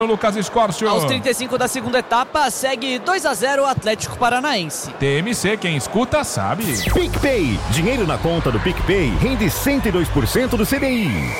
Lucas Escórcio. Aos 35 da segunda etapa, segue 2-0 o Atlético Paranaense. TMC, quem escuta sabe. PicPay, dinheiro na conta do PicPay rende 102% do CDI.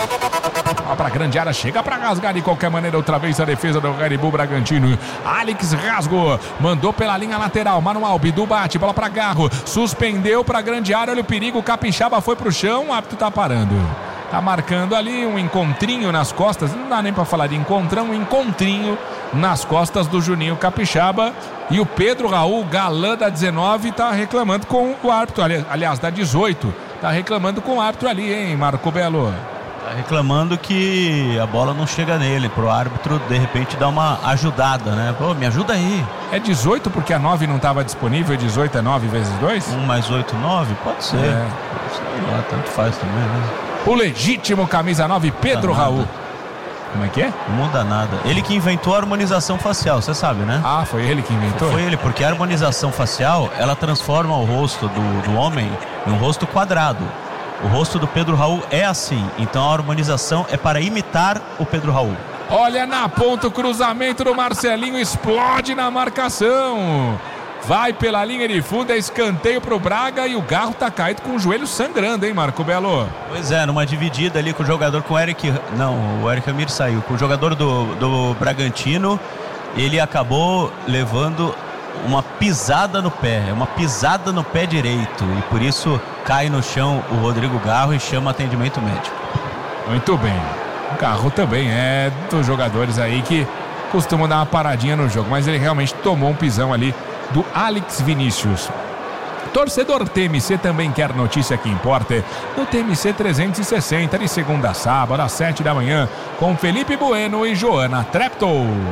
Pra grande área, chega pra rasgar de qualquer maneira outra vez a defesa do Red Bull Bragantino. Alex rasgou, mandou pela linha lateral, Manuel Bidu bate, bola pra Garro, suspendeu pra grande área, olha o perigo, o Capixaba foi pro chão, o árbitro tá parando. Tá marcando ali um encontrinho nas costas, não dá nem pra falar de encontrão, um encontrinho nas costas do Juninho Capixaba. E o Pedro Raul, galã da 19, tá reclamando com o árbitro, aliás, da 18, tá reclamando com o árbitro ali, hein, Marco Belo? Tá reclamando que a bola não chega nele, pro árbitro de repente dar uma ajudada, né? Pô, me ajuda aí. É 18 porque a 9 não estava disponível, 18 é 9 vezes 2? 1 mais 8, 9? Pode ser. Sei lá, tanto faz também, né? O legítimo camisa 9, Pedro Raul. Como é que é? Não muda nada. Ele que inventou a harmonização facial, você sabe, né? Ah, foi ele que inventou? Foi ele, porque a harmonização facial, ela transforma o rosto do homem em um rosto quadrado. O rosto do Pedro Raul é assim, então a harmonização é para imitar o Pedro Raul. Olha na ponta o cruzamento do Marcelinho, explode na marcação. Vai pela linha de fundo, é escanteio pro Braga e o Garro tá caído com o joelho sangrando, hein, Marco Belo? Pois é, numa dividida ali com o jogador, com o Eric... Não, o Eric Amir saiu. Com o jogador do Bragantino, ele acabou levando uma pisada no pé, uma pisada no pé direito. E por isso cai no chão o Rodrigo Garro e chama atendimento médico. Muito bem. O Garro também é dos jogadores aí que costumam dar uma paradinha no jogo, mas ele realmente tomou um pisão ali do Alex Vinícius. Torcedor TMC também quer notícia que importa no TMC 360 de segunda a sábado às 7 da manhã com Felipe Bueno e Joana Trepto.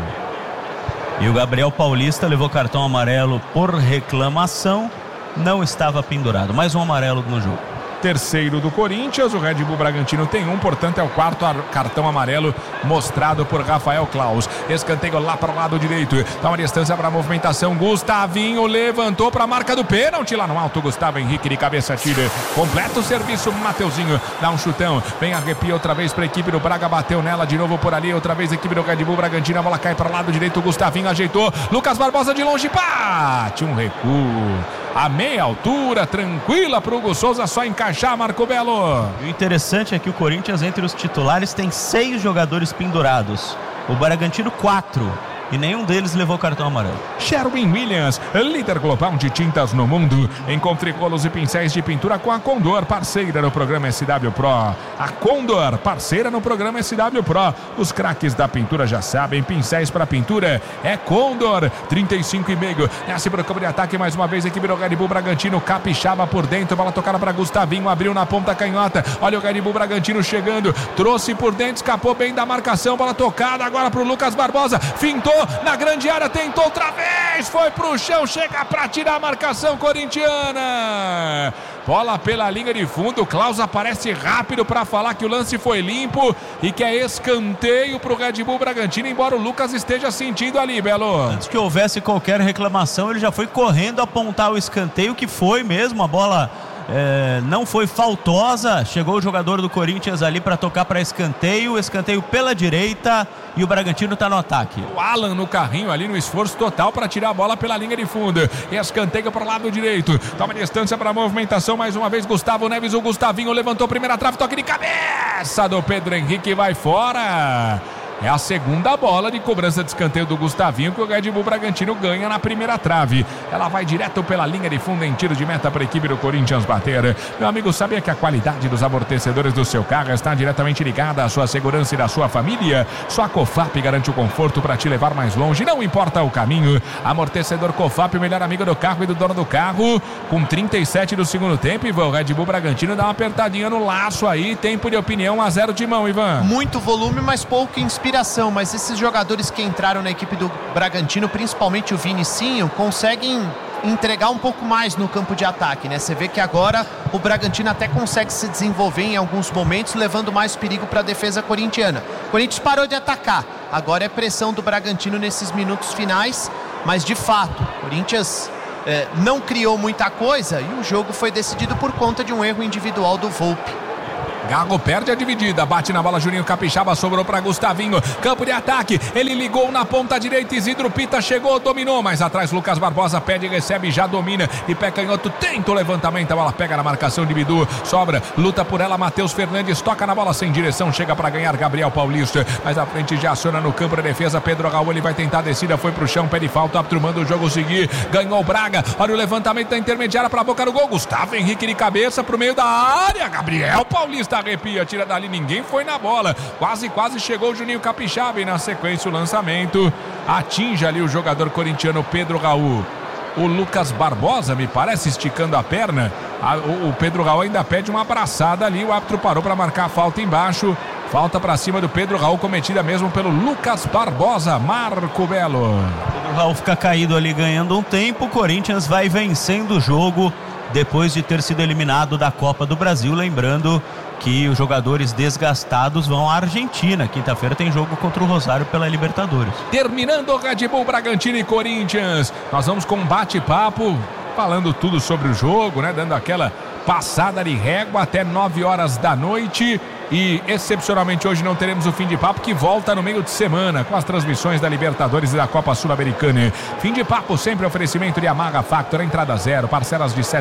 E o Gabriel Paulista levou cartão amarelo por reclamação, não estava pendurado, mais um amarelo no jogo. Terceiro do Corinthians, o Red Bull Bragantino tem um, portanto é o quarto cartão amarelo mostrado por Rafael Claus. Escanteio lá para o lado direito, dá uma distância para a movimentação, Gustavinho levantou para a marca do pênalti lá no alto, Gustavo Henrique de cabeça tira, completa o serviço, Mateuzinho dá um chutão, vem arrepia outra vez para a equipe do Braga, bateu nela de novo por ali, outra vez a equipe do Red Bull Bragantino, a bola cai para o lado direito, Gustavinho ajeitou, Lucas Barbosa de longe, bate um recuo. A meia altura, tranquila para o Hugo Souza, só encaixar, Marco Belo. O interessante é que o Corinthians, entre os titulares, tem 6 jogadores pendurados. O Bragantino, 4. E nenhum deles levou cartão amarelo. Sherwin Williams, líder global de tintas no mundo. Encontre rolos e pincéis de pintura com a Condor, parceira no programa SW Pro. A Condor, parceira no programa SW Pro. Os craques da pintura já sabem, pincéis para pintura é Condor. 35,5. Nasce para o campo de ataque mais uma vez, equipe do Red Bull Bragantino. Capixaba por dentro, bola tocada para Gustavinho, abriu na ponta canhota. Olha o Red Bull Bragantino chegando, trouxe por dentro, escapou bem da marcação, bola tocada agora para o Lucas Barbosa, fintou na grande área, tentou outra vez, foi pro chão, chega pra tirar a marcação corintiana. Bola pela linha de fundo, Klaus aparece rápido para falar que o lance foi limpo e que é escanteio pro Red Bull Bragantino, embora o Lucas esteja sentindo ali, Belo. Antes que houvesse qualquer reclamação, ele já foi correndo apontar o escanteio, que foi mesmo, a bola não foi faltosa, chegou o jogador do Corinthians ali para tocar para escanteio pela direita e o Bragantino está no ataque. O Alan no carrinho ali no esforço total para tirar a bola pela linha de fundo, escanteio para o lado direito, toma distância para a movimentação mais uma vez, Gustavo Neves, o Gustavinho levantou primeira trave, toque de cabeça do Pedro Henrique, vai fora. É a segunda bola de cobrança de escanteio do Gustavinho que o Red Bull Bragantino ganha na primeira trave. Ela vai direto pela linha de fundo em tiro de meta para a equipe do Corinthians bater. Meu amigo, sabia que a qualidade dos amortecedores do seu carro está diretamente ligada à sua segurança e da sua família? Só a Cofap garante o conforto para te levar mais longe, não importa o caminho. Amortecedor Cofap, o melhor amigo do carro e do dono do carro. Com 37 do segundo tempo, Ivan, o Red Bull Bragantino dá uma apertadinha no laço aí. Tempo de opinião 1-0 Timão, Ivan. Muito volume, mas pouco inspiração. Mas esses jogadores que entraram na equipe do Bragantino, principalmente o Vinicinho, conseguem entregar um pouco mais no campo de ataque, né? Você vê que agora o Bragantino até consegue se desenvolver em alguns momentos, levando mais perigo para a defesa corintiana. O Corinthians parou de atacar, agora é pressão do Bragantino nesses minutos finais, mas de fato, o Corinthians não criou muita coisa e o jogo foi decidido por conta de um erro individual do Volpi. Garro perde a dividida, bate na bola Juninho Capixaba, sobrou para Gustavinho, campo de ataque, ele ligou na ponta direita, Isidro Pita chegou, dominou, mas atrás Lucas Barbosa pede, recebe, já domina, e pé canhoto, tenta o levantamento, a bola pega na marcação de Bidu, sobra, luta por ela, Matheus Fernandes, toca na bola sem direção, chega para ganhar Gabriel Paulista, mas à frente já aciona no campo de defesa, Pedro Raul, ele vai tentar a descida, foi pro chão, pede falta, manda o jogo seguir, ganhou o Braga, olha o levantamento da intermediária para a boca do gol, Gustavo Henrique de cabeça pro meio da área, Gabriel Paulista arrepia, tira dali, ninguém foi na bola, quase chegou o Juninho Capixaba e na sequência o lançamento atinge ali o jogador corintiano Pedro Raul. O Lucas Barbosa, me parece, esticando a perna, o Pedro Raul ainda pede uma abraçada ali, o árbitro parou para marcar a falta embaixo, falta para cima do Pedro Raul, cometida mesmo pelo Lucas Barbosa. Marco Belo. Pedro Raul fica caído ali ganhando um tempo, o Corinthians vai vencendo o jogo depois de ter sido eliminado da Copa do Brasil, lembrando que os jogadores desgastados vão à Argentina. Quinta-feira tem jogo contra o Rosário pela Libertadores. Terminando o Red Bull, Bragantino e Corinthians, nós vamos com um bate-papo, falando tudo sobre o jogo, né? Dando aquela passada de régua até 9 horas da noite. E excepcionalmente hoje não teremos o fim de papo, que volta no meio de semana com as transmissões da Libertadores e da Copa Sul-Americana. Fim de papo sempre oferecimento de Yamaha Factor, entrada zero, parcelas de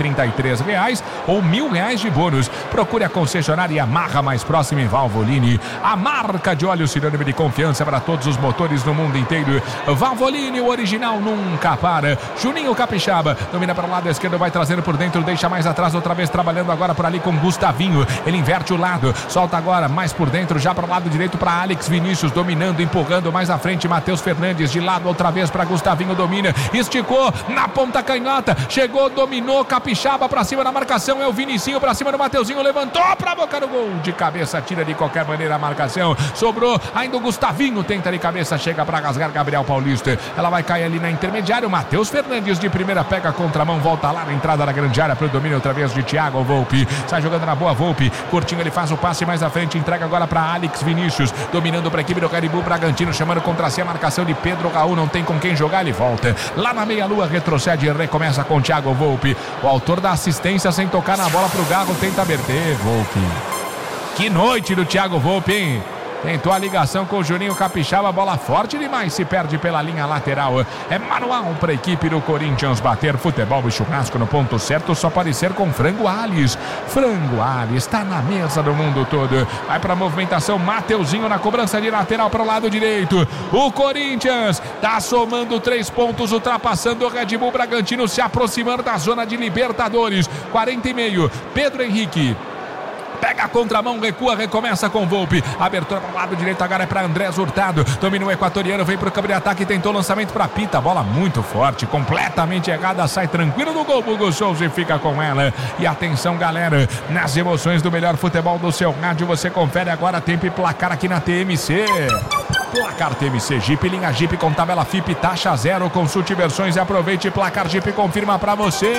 R$733 ou R$1.000 de bônus. Procure a concessionária Yamaha mais próxima em Valvoline, a marca de óleo sinônimo de confiança para todos os motores no mundo inteiro. Valvoline, o original nunca para. Juninho Capixaba domina para o lado esquerdo, vai trazendo por dentro, deixa mais atrás, outra vez trabalhando agora por ali com Gustavinho, ele inverte o lado, solta agora mais por dentro, já para o lado direito para Alex Vinícius, dominando, empurrando mais à frente, Matheus Fernandes de lado outra vez para Gustavinho, domina, esticou na ponta canhota, chegou, dominou, Capixaba para cima da marcação, é o Vinicinho para cima do Mateuzinho, levantou para a boca do gol, de cabeça, tira de qualquer maneira a marcação, sobrou ainda o Gustavinho, tenta de cabeça, chega para rasgar Gabriel Paulista, ela vai cair ali na intermediária, o Matheus Fernandes de primeira pega a contramão, volta lá na entrada da grande área para o domínio outra vez de Thiago Volpi, sai jogando na boa Volpi, curtinho, ele faz o passe mais à frente, entrega agora para Alex Vinícius, dominando para a equipe do Red Bull Bragantino, chamando contra si a marcação de Pedro Raul, não tem com quem jogar, ele volta lá na meia-lua, retrocede e recomeça com Thiago Volpi, o autor da assistência sem tocar na bola para o Garro, tenta verter, Volpi. Que noite do Thiago Volpi, hein? Tentou a ligação com o Juninho Capixaba, bola forte demais, se perde pela linha lateral. É manual para a equipe do Corinthians bater. Futebol e churrasco no ponto certo, só pode ser com Frango Alves. Frango Alves está na mesa do mundo todo. Vai para a movimentação, Mateuzinho na cobrança de lateral para o lado direito. O Corinthians está somando 3 pontos, ultrapassando o Red Bull Bragantino, se aproximando da zona de Libertadores. 40,5. Pedro Henrique pega a contramão, recua, recomeça com Volpi, abertura para o lado direito, agora é para Andrés Hurtado, domina o equatoriano, vem para o campo de ataque, tentou lançamento para Pita, bola muito forte, completamente errada, sai tranquilo do gol, Hugo Souza e fica com ela. E atenção galera, nas emoções do melhor futebol do seu rádio, você confere agora tempo e placar aqui na TMC. Placar TMC Jeep, linha Jeep com tabela FIP, taxa zero, consulte versões e aproveite, placar Jeep confirma para você.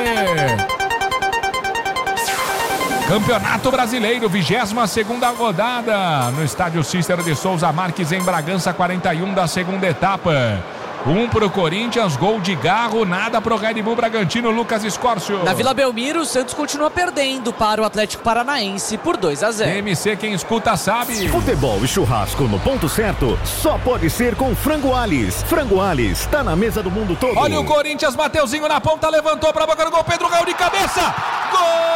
Campeonato Brasileiro, 22ª rodada, no estádio Cícero de Souza Marques, em Bragança, 41 da segunda etapa. 1 pro Corinthians, gol de Garro, nada pro Red Bull Bragantino, Lucas Escórcio. Na Vila Belmiro, o Santos continua perdendo para o Atlético Paranaense por 2-0. TMC, quem escuta sabe. Futebol e churrasco no ponto certo, só pode ser com Frango Alves. Frango Alves, tá na mesa do mundo todo. Olha o Corinthians, Mateuzinho na ponta, levantou pra boca do gol, Pedro Raul de cabeça. Gol!